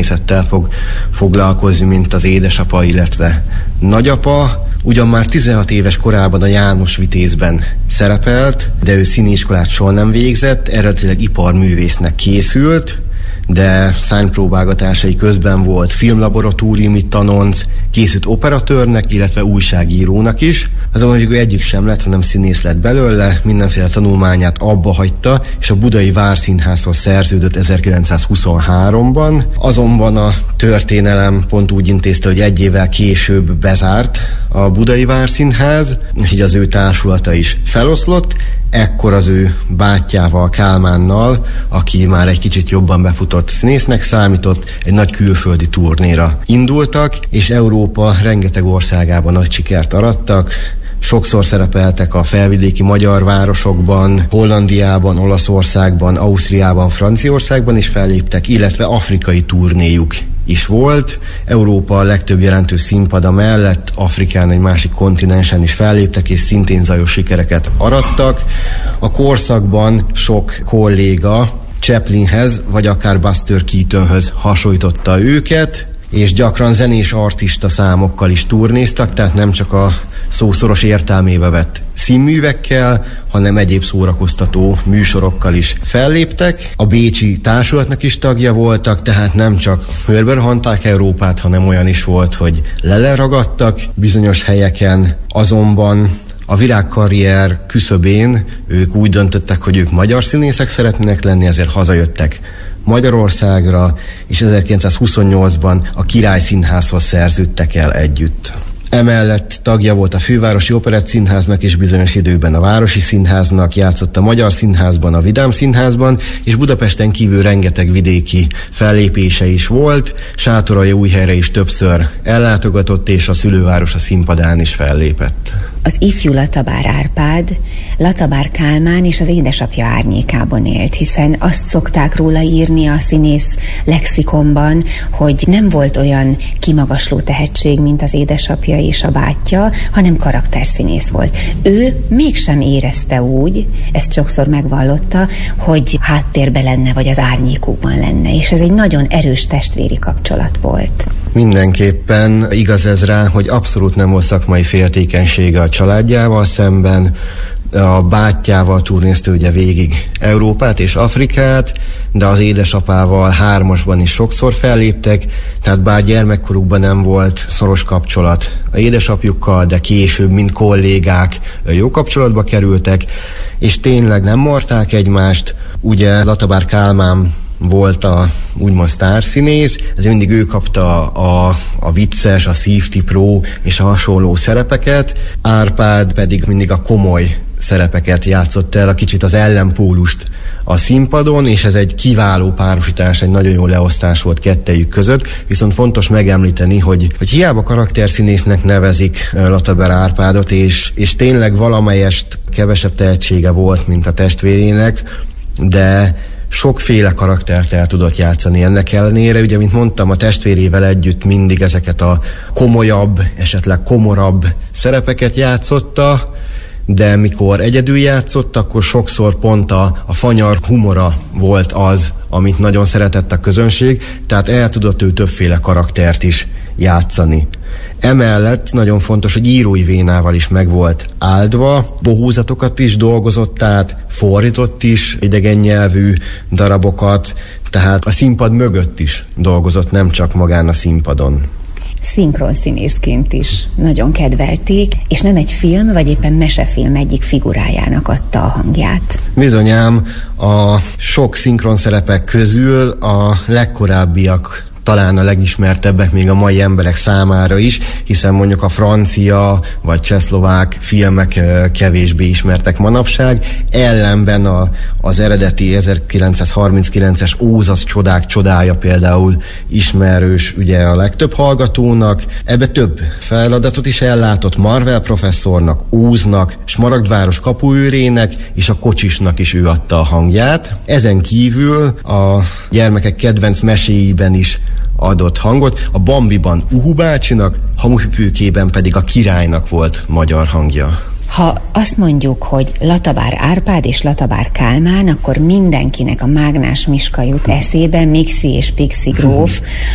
színészettel fog foglalkozni, mint az édesapa, illetve nagyapa. Ugyan már 16 éves korában a János Vitézben szerepelt, de ő színiskolát soha nem végzett, eredetileg iparművésznek készült, de szárnypróbálgatásai közben volt filmlaboratóriumi tanonc, készült operatőrnek, illetve újságírónak is. Azonban végül egyik sem lett, hanem színész lett belőle, mindenféle tanulmányát abba hagyta, és a Budai Várszínházhoz szerződött 1923-ban. Azonban a történelem pont úgy intézte, hogy egy évvel később bezárt a Budai Várszínház, és így az ő társulata is feloszlott. Ekkor az ő bátyjával, Kálmánnal, aki már egy kicsit jobban befutott színésznek számított, egy nagy külföldi turnéra indultak, és Európa rengeteg országában nagy sikert arattak. Sokszor szerepeltek a felvidéki magyar városokban, Hollandiában, Olaszországban, Ausztriában, Franciaországban is felléptek, illetve afrikai turnéjuk is volt. Európa a legtöbb jelentős színpada mellett Afrikán, egy másik kontinensen is felléptek, és szintén zajos sikereket arattak. A korszakban sok kolléga Chaplinhez, vagy akár Buster Keatonhöz hasonlította őket, és gyakran zenés artista számokkal is turnéztak, tehát nem csak a szószoros értelmébe vett színművekkel, hanem egyéb szórakoztató műsorokkal is felléptek. A bécsi társulatnak is tagja voltak, tehát nem csak körberohanták Európát, hanem olyan is volt, hogy leragadtak bizonyos helyeken. Azonban a virágkarrier küszöbén ők úgy döntöttek, hogy ők magyar színészek szeretnének lenni, ezért hazajöttek Magyarországra, és 1928-ban a Király Színházhoz szerződtek el együtt. Emellett tagja volt a Fővárosi Operettszínháznak és bizonyos időben a Városi Színháznak, játszott a Magyar Színházban, a Vidám Színházban, és Budapesten kívül rengeteg vidéki fellépése is volt. Sátoraljaújhelyre is többször ellátogatott, és a szülővárosa színpadán is fellépett. Az ifjú Latabár Árpád, Latabár Kálmán és az édesapja árnyékában élt, hiszen azt szokták róla írni a színész lexikonban, hogy nem volt olyan kimagasló tehetség, mint az édesapja és a bátyja, hanem karakterszínész volt. Ő mégsem érezte úgy, ezt sokszor megvallotta, hogy háttérben lenne, vagy az árnyékukban lenne, és ez egy nagyon erős testvéri kapcsolat volt. Mindenképpen igaz ez rá, hogy abszolút nem volt szakmai féltékenysége a családjával szemben. A bátyjával turnézte ugye végig Európát és Afrikát, de az édesapával hármasban is sokszor felléptek, tehát bár gyermekkorukban nem volt szoros kapcsolat a édesapjukkal, de később, mint kollégák jó kapcsolatba kerültek, és tényleg nem marták egymást. Ugye Latabár Kálmán volt a úgymond sztárszínész, ez mindig ő kapta a vicces, a szívtipró és a hasonló szerepeket, Árpád pedig mindig a komoly szerepeket játszott el, a kicsit az ellenpólust a színpadon, és ez egy kiváló párosítás, egy nagyon jó leosztás volt kettejük között, viszont fontos megemlíteni, hogy hiába karakterszínésznek nevezik Latabár Árpádot, és tényleg valamelyest kevesebb tehetsége volt, mint a testvérének, de sokféle karaktert el tudott játszani ennek ellenére. Ugye, mint mondtam, a testvérével együtt mindig ezeket a komolyabb, esetleg komorabb szerepeket játszotta, de mikor egyedül játszott, akkor sokszor pont a fanyar humora volt az, amit nagyon szeretett a közönség, tehát el tudott ő többféle karaktert is játszani. Emellett nagyon fontos, hogy írói vénával is meg volt áldva, bohózatokat is dolgozott át, fordított is idegen nyelvű darabokat, tehát a színpad mögött is dolgozott, nem csak magán a színpadon. Szinkronszínészként is nagyon kedvelték, és nem egy film, vagy éppen mesefilm egyik figurájának adta a hangját. Bizonyám, a sok szinkronszerepek közül a legkorábbiak talán a legismertebbek még a mai emberek számára is, hiszen mondjuk a francia vagy csehszlovák filmek kevésbé ismertek manapság, ellenben az eredeti 1939-es Óz csodák csodája például ismerős ugye a legtöbb hallgatónak. Ebbe több feladatot is ellátott, Marvel professzornak, Óznak, Smaragdváros kapuőrének és a Kocsisnak is ő adta a hangját. Ezen kívül a gyermekek kedvenc meséiben is adott hangot, a Bambiban Uhu bácsinak, Hamupipőkében pedig a királynak volt magyar hangja. Ha azt mondjuk, hogy Latabár Árpád és Latabár Kálmán, akkor mindenkinek a Mágnás Miska jut eszébe, Mixi és Pixi gróf,